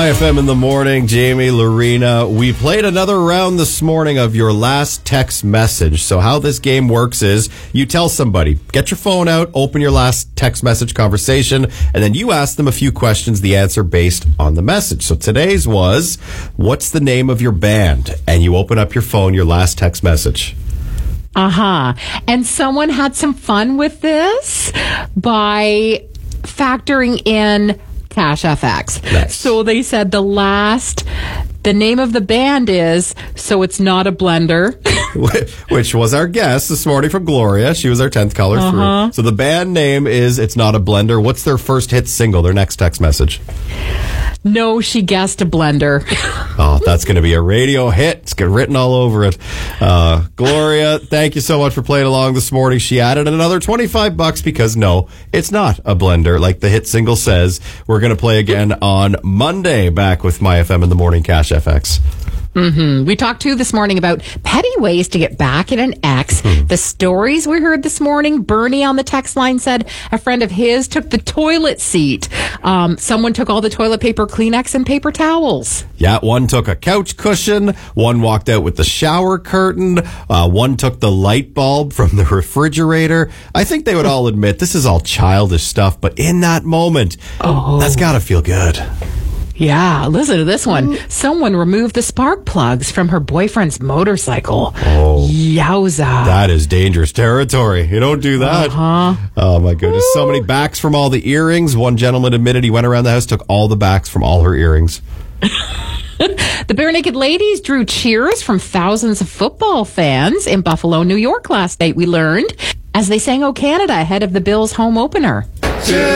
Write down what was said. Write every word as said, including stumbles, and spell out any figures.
My F M in the morning, Jamie, Lorena. We played another round this morning of your last text message. So how this game works is you tell somebody, get your phone out, open your last text message conversation, and then you ask them a few questions, the answer based on the message. So today's was, what's the name of your band? And you open up your phone, your last text message. Uh-huh. And someone had some fun with this by factoring in Cash F X. Nice. So they said the last, the name of the band is So It's Not a Blender. Which was our guest this morning from Gloria. She was our tenth caller Uh-huh. through. So the band name is It's Not a Blender. What's their first hit single, their next text message? No, she guessed a blender. Oh, that's going to be a radio hit. It's got written all over it. Uh, Gloria, thank you so much for playing along this morning. She added another twenty-five bucks because no, it's not a blender like the hit single says. We're going to play again on Monday back with My F M in the morning, Cash F X. Mm-hmm. We talked too this morning about petty ways to get back at an ex. Hmm. The stories we heard this morning. Bernie on the text line said a friend of his took the toilet seat. Um, someone took all the toilet paper, Kleenex, and paper towels. Yeah, one took a couch cushion. One walked out with the shower curtain. Uh, one took the light bulb from the refrigerator. I think they would all admit this is all childish stuff, but in that moment, Oh. that's got to feel good. Yeah, listen to this one. Someone removed the spark plugs from her boyfriend's motorcycle. Oh. Yowza. That is dangerous territory. You don't do that. Uh-huh. Oh, my goodness. So many backs from all the earrings. One gentleman admitted he went around the house, took all the backs from all her earrings. The Bare Naked Ladies drew cheers from thousands of football fans in Buffalo, New York last night, we learned, as they sang "O Canada" ahead of the Bills' home opener.